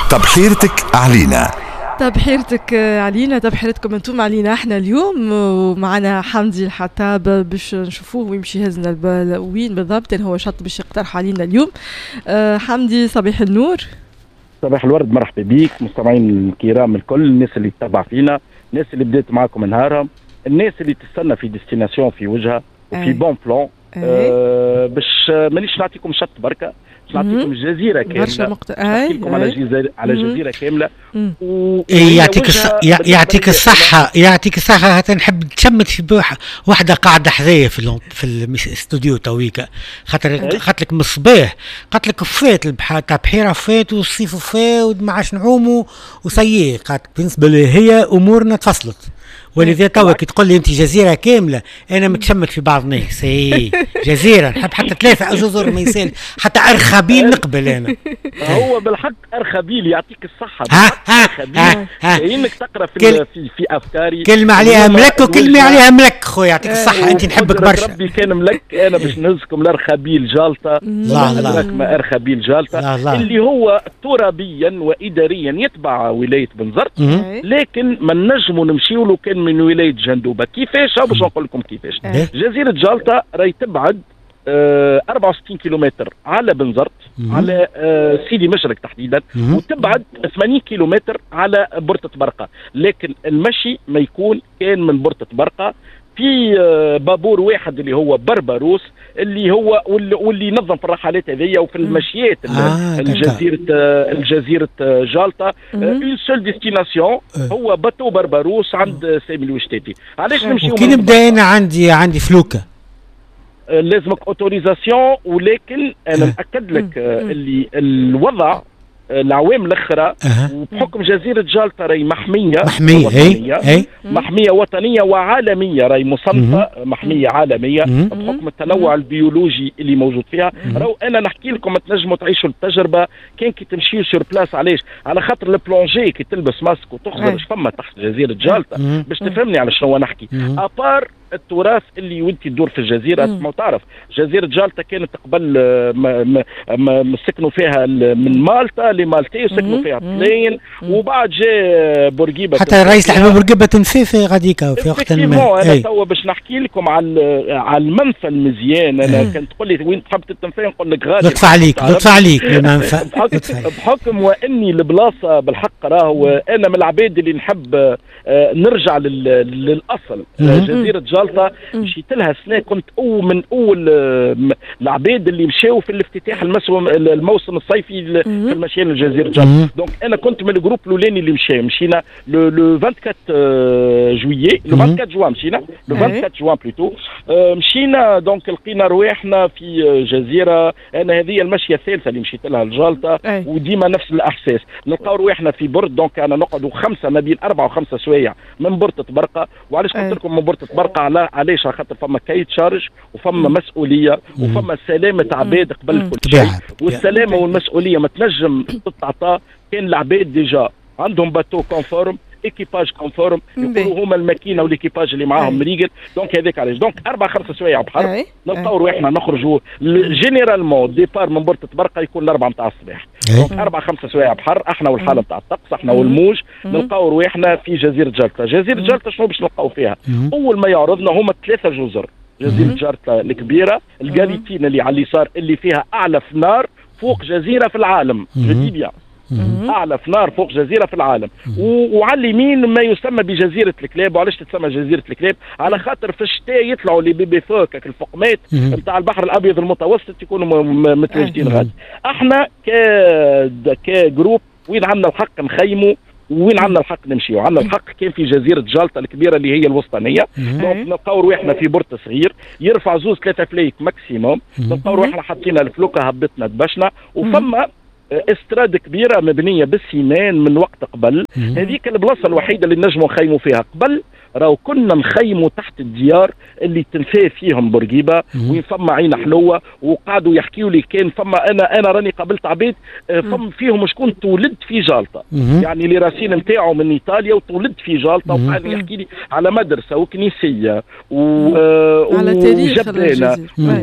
تبحيرتك علينا، تبحيرتك علينا، تبحيرتكم انتم علينا احنا اليوم. ومعنا حمدي الحتاب باش نشوفوه ويمشي هزنا البال وين بالضبط هو شط باش يقترح علينا اليوم. حمدي صباح النور. صباح الورد، مرحبا بيك مستمعين الكرام الكل، الناس اللي تتبع فينا، الناس اللي بدات معاكم نهارهم، الناس اللي تستنى في ديستيناسيون في وجهه وفي بون بلان. باش مانيش نعطيكم شط بركه، باش نعطيكم جزيره كامله، نحكيلكم على جزيره كامله. يعطيك الصحه، يعطيك الصحه. حتى نحب تشمت في وحده قاعده حذايا في الاستوديو تويكا، خاطر قالت لك من الصباح، قالت لك فات البحر تاع بحيره فات والصيف فات وما عادش نعوموا وسيي. قالت بالنسبه لي هي امورنا تفصلت، ولذا توا كي تقول لي انت جزيره كامله انا متشمت في بعض الناس. جزيره نحب حتى 3 جزر ما يسال، حتى ارخبيل نقبل انا. هو بالحق ارخبيل يعطيك الصحه. انك تقرا في افكاري كلمه عليها ملك وكلمه عليها ملك. خويا يعطيك الصحه، انت نحبك برشا. ربي كان ملك. انا باش نهزكم لارخبيل جالطه، ما ارخبيل جالطه اللي هو ترابيا واداريا يتبع ولايه بنزرت، لكن ما نجموا نمشيوا له كان من ولايه جندوبه. كيفاش؟ باش نقول لكم كيفاش. جزيره جالطه راهي تبعد 64 كيلومتر على بنزرت، على سيدي مشرق تحديدا، وتبعد 80 كيلومتر على بورتة برقة. لكن المشي ما يكون كان من بورتة برقة في بابور واحد اللي هو بربروس، اللي هو واللي ينظم في الرحلات هذيا وفي المشيات الجزيرة جالطة. اون سول ديستيناسيون هو باتو بربروس عند سامي الوشتاتي. علاش نمشيو؟ كي نبدا انا عندي فلوكه لازمك اوتوريزاسيون، ولكن انا مأكد لك اللي الوضع العوام الاخرى وبحكم جزيره جالطه راهي محميه محميه وطنيه وعالميه، راهي مصنفه محميه عالميه بحكم التنوع البيولوجي اللي موجود فيها. راهو انا نحكي لكم تنجموا تعيشوا التجربه كان كي تمشيوا سور بلاس. علاش؟ على خاطر البلونجي كي تلبس ماسك وتخزر فما تحت جزيره جالطه باش تفهمني على شنو نحكي. ابار التراث اللي وانت تدور في الجزيره، ما تعرف جزيره جالطه كانت قبل ما سكنوا فيها من مالطا لمالتي، وسكنوا فيها طلين، وبعد جاء بورقيبه. حتى الرئيس لحم بورقيبه تنفي غاديكا في وقت ما. انا توا باش نحكي لكم على المنفى المزيان. انا كنت تقول لي وين تحب تتنفي نقول لك غادي. لطف عليك المنفى. بحكم واني البلاصه بالحق راهو انا من العباد اللي نحب نرجع للاصل. جزيره جالطه مشيت لها سنه، كنت من اول العباد اللي مشاو في الافتتاح الموسم الصيفي في المشيان لجزيره جالطه. دونك انا كنت من الجروب الاولاني اللي مشينا لو 24 جويي، لو 24 جوان مشينا، لو 24 جوان بلوتو مشينا. دونك لقينا رواحنا في جزيره. انا هذه المشيه الثالثه اللي مشيت لها لجالطه، وديما نفس الاحساس. نلقاو رواحنا في برد. دونك انا نقعدوا 5 ما بين 4 و5 سوايع من بورتة برقة. وعلاش قلت لكم من بورتة برقة؟ علاش؟ على خاطر فما كايت شارج وفما مسؤوليه وفما سلامه عباد قبل كل شيء. والسلامه والمسؤوليه ما تنجم تتعطى كان العباد ديجا عندهم باتو كونفورم، ايكيباج كونفورم، يقولوا هما الماكينه والايكيباج اللي معاهم مريقل. دونك هذاك علاش. دونك 4-5 سوايع بحر نلقاو روحنا نخرجوا جينيرالمون ديبار من بورتة برقة يكون 4 نتاع الصباح. دونك 4-5 سوايع بحر، احنا والحاله نتاع الطقس، احنا والموج، نلقاو روحنا في جزيره جالطه. جزيره جالطه شنو باش نلقاو فيها؟ اول ما يعرضنا هما 3 جزر. جزيره جالطه الكبيره، الجاليتين اللي على اليسار اللي فيها اعلى فنار فوق جزيره في العالم، جديديا اعلى فنار فوق جزيره في العالم. وعلى اليمين ما يسمى بجزيره الكلاب. وعلاش تتسمى جزيره الكلاب؟ على خاطر في الشتاء يطلعوا لي بيبي فوكك الفقمات نتاع البحر الابيض المتوسط يكونوا متواجدين غادي. احنا كجروب وين عندنا الحق نخيموا وين عندنا الحق نمشيو؟ عندنا الحق كان في جزيره جالطه الكبيره اللي هي الوسطانيه. دونك نلقاو روحنا في بورت صغير يرفع 2-3 فلايك ماكسيموم. نلقاو روحنا حطينا الفلوكه هبطنا دبشنا. وفما استراد كبيره مبنيه بالسيمان من وقت قبل. هذيك البلاصه الوحيده اللي نجموا نخيموا فيها. قبل راهو كنا نخيموا تحت الديار اللي تنفاه فيهم بورقيبه وين فما عين حلوه، وقعدوا يحكيوا لي كان فما انا راني قابلت عبيد فما فيهم شكون تولد في جالطه، يعني اللي راسين نتاعو من ايطاليا وتولد في جالطه، وقعد يحكي لي على مدرسه وكنيسيه وجبانه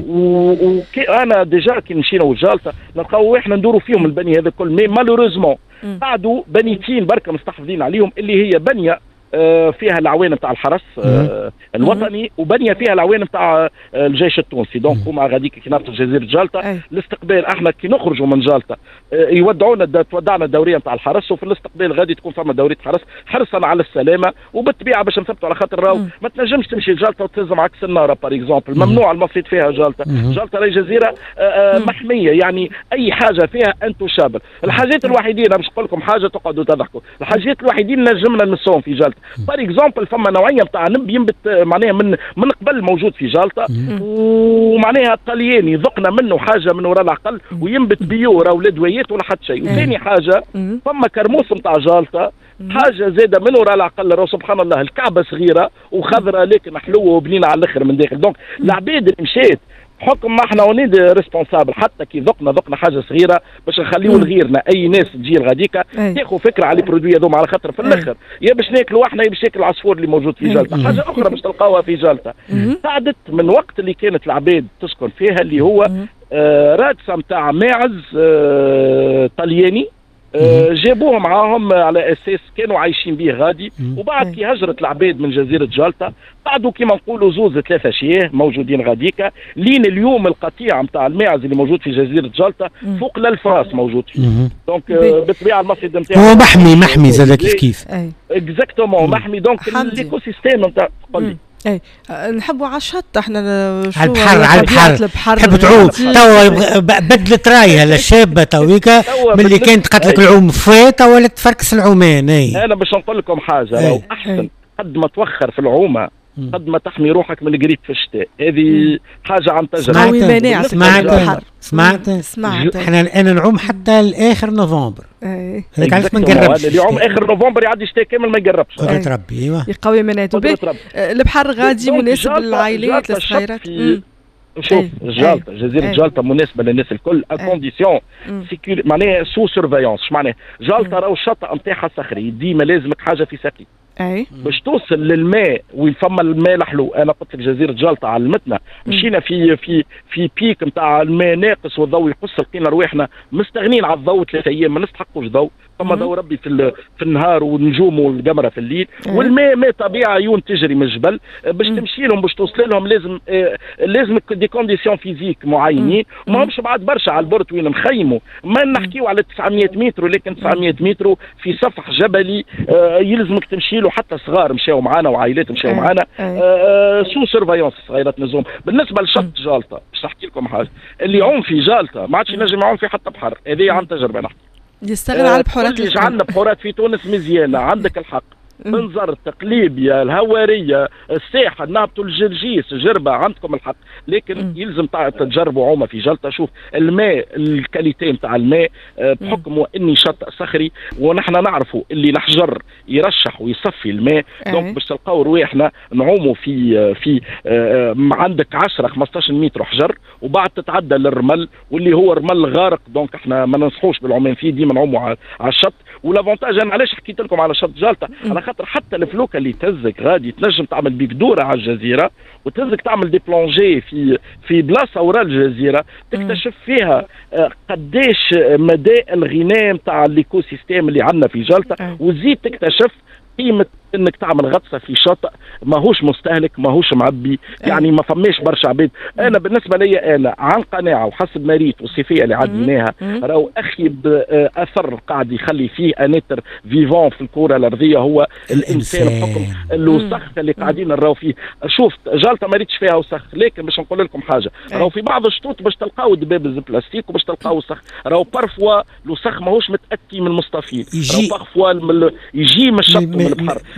انا ديجا كي مشينا وجالطه نلقاو احنا ندوروا فيهم البني هذا الكل، مي مالوريزمون قعدوا بنيتين بركه مستحفظين عليهم اللي هي بنيه فيها العوان نتاع الحرس الوطني، وبنيه فيها العوان نتاع الجيش التونسي. دونك هما غاديك كي نهبطوا جزيره جالطه الاستقبال احنا كي نخرجوا من جالطه تودعنا الدوريه نتاع الحرس، وفي الاستقبال غادي تكون فما دوريه حرس حرصا على السلامه، وبالطبيعه باش نثبتوا على خاطر راهو ما تنجمش تمشي لجالطه وتهز معك سناره باغ اكزومبل، ممنوع المصيد فيها جالطه. جالطه راهي جزيره محميه، يعني اي حاجه فيها انتشابل. الحاجات الوحيدين باش نقول لكم حاجه تقعدوا تضحكوا، الحاجات الوحيدين نجمنا نمسوهم في جالطه باغ اكزومبل فما نوعيه نتاع نب ينبت معناها من قبل موجود في جالطه، ومعناها الطلياني ذقنا منه حاجه من وراء العقل، وينبت بيورا ولدويات ولا حتى شيء. وثاني حاجه فما كرموس نتاع جالطه حاجه زاده من وراء العقل، سبحان الله الكعبه صغيره وخضره لكن حلوه وبنينه على الاخر من داخل. دونك العباد اللي مشات حكم ما احنا ونيد ريسبونسابل، حتى كي ذقنا حاجه صغيره باش نخليو لغيرنا اي ناس تجي لغاديكا تاخذ فكره على البرودوي هذوما، على خاطر في الاخر يا باش ناكلوا احنا يا باش ياكل العصفور اللي موجود في جالطه. حاجه اخرى باش تلقاوها في جالطه قعدت من وقت اللي كانت العباد تسكن فيها اللي هو رادسه نتاع ماعز طلياني، جابوه معاهم على اساس كانوا عايشين به غادي، وبعد كي هجرت العباد من جزيره جالطه قعدوا كيما نقولوا زوز ثلاثه شياه موجودين غاديكا، لين اليوم القطيع نتاع الماعز اللي موجود في جزيره جالطه فوق ال1000 راس موجود فيه. دونك بالطبيعه المصيد نتاعو هو محمي زاد كيف اكزاكتومون محمي. دونك الايكو سيستيم نتاع قول لي نحبوا على الشط احنا على البحر نحب تعوم. توا بدلت رايها للشابه تويكا ملي كانت قتلك العوم فايته ولا تفركس العومان. انا باش نقول لكم حاجه، لو احسن قد ما توخر في العومه قد ما تحمي روحك من القريب في الشتاء. هذه حاجه عن تجربه. سمعت انا نعوم حتى لاخر نوفمبر. هذاك علاش ما نقربش. اللي يعوم اخر نوفمبر يعدي الشتاء كامل ما يقربش. قدرة ربي ايوه يقوي مناته. البحر غادي مناسب للعائلات الصغيرات. شوف جالطه جزيره جالطه مناسبه للناس الكل اكونديسيون معناها سو سيرفيونس. اش معناها جالطه راهو الشاطئ نتاعها صخري، ديما لازمك حاجه في ساقي باش توصل للماء وين فما الماء الحلو. انا قلت لك جزيره جالطه علمتنا، مشينا في بيك نتاع الماء ناقص والضوء يقص، لقينا رواحنا مستغنين على الضوء 3 ايام ما نستحقوش ضوء. فما ضوء ربي في النهار والنجوم والقمره في الليل، والماء ماء طبيعه عيون تجري من الجبل. باش تمشي لهم باش توصل لهم لازم دي كونديسيون فيزيك معينين، وما همش بعد برشا على البورت وين نخيموا. ما نحكيو على 900 متر، ولكن 900 متر في سفح جبلي يلزمك تمشي له. حتى صغار مشاو معانا وعائلات مشاو معانا سو سيرفايونس صغيرات نزوم. بالنسبه لشط جالطه باش نحكي لكم حاجه، اللي يعوم في جالطه ما عادش ينجم يعوم في حتى بحر. هذه عن تجربه نحكي. يستغنى على البحورات. عندنا بحورات في تونس مزيانه، عندك الحق. منظر تقليبيا الهواريه الساحه نهبطوا الجرجيس جربه، عندكم الحق. لكن يلزم تجربوا عومه في جلطه. شوف الماء الكاليتي نتاع الماء بحكم واني شاطئ صخري، ونحن نعرفوا اللي الحجر يرشح ويصفي الماء. دونك باش تلقاو رواحنا نعوموا في عندك 10 15 متر حجر، وبعد تتعدى للرمل واللي هو رمل غارق. دونك احنا ما ننصحوش بالعومان فيه، ديما نعوموا على الشط. والافونتاج انا علاش حكيت لكم على شط جالطه، على خاطر حتى الفلوكه اللي تهزك غادي تنجم تعمل بيك دوره على الجزيره، وتهزك تعمل دي بلونجي في بلاصه وراء الجزيره، تكتشف فيها قداش مدى الغناء نتاع الايكو سيستيم اللي عندنا في جالطه، وتزيد تكتشف قيمه انك تعمل غطسه في شاطئ ماهوش مستهلك ماهوش معبي. يعني ما فماش برشا عباد. انا بالنسبه لي انا عن قناعه وحسب مريت والصيفيه اللي عديناها، راهو اخيب اثر قاعد يخلي فيه انتر فيفون في الكره الارضيه هو الانسان بحكم الوسخ اللي قاعدين نراو فيه. شوف جالطه ما ريتش فيها وسخ، لكن باش نقول لكم حاجه، راهو في بعض الشطوط باش تلقاو دبابز بلاستيك وباش تلقاو وسخ. راهو بارفوا الوسخ ماهوش متاتي من المصطفين، راهو بارفوا يجي من الشط من البحر.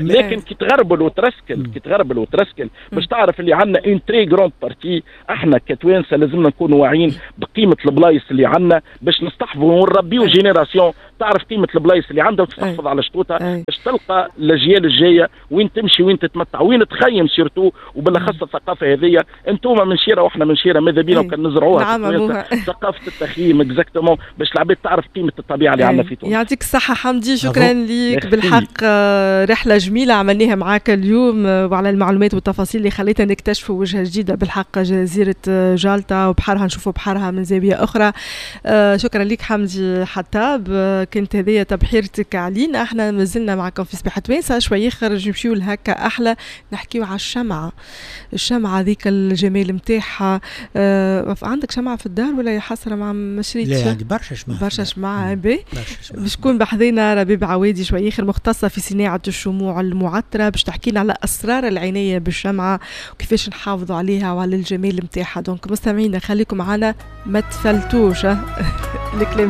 لكن كي تغربل وترسكل باش تعرف اللي عندنا اون تري جروند بارتي. احنا كتوانسه لازمنا نكونوا واعيين بقيمه البلايص اللي عندنا باش نستحفظوا ونربيو جينيراسيون تعرف قيمه البلايص اللي عندها وتحافظ على شطوطها باش تلقى الاجيال الجايه وين تمشي وين تتمتع وين تخيم سيرتو. وبالاخص الثقافه هذه انتم من شيره واحنا من شيره ماذا بينا وكان نزرعوها ثقافه التخييم اكزاكتومون باش العباد تعرف قيمه الطبيعه اللي عندنا في تونس. يعطيك الصحه حمدي، شكرا ليك بالحق. رحله جميله عملناها معاك اليوم وعلى المعلومات والتفاصيل اللي خليتنا نكتشفوا وجهه جديده بالحق جزيره جالتا وبحرها نشوفوا بحرها من زاويه اخرى. شكرا ليك حمدي حتاب. كانت هذه تبحيرتك علينا. احنا مازلنا معكم في صباح توانسه. شوي خرج نمشيو لهكا احلى نحكيو على الشمعه ذيك الجمال نتاعها. عندك شمعه في الدار ولا يا حسره ما مشريتش؟ لا عندي برشا شمعه باش تكون بحذينا ربيب عوادي شوي خير مختصه في صناعه الشموع المعطره باش تحكي لنا على اسرار العنايه بالشمعه وكيفاش نحافظوا عليها وعلى الجمال نتاعها. دونك مستمعينا خليكم معنا ما تفلتوش الكلام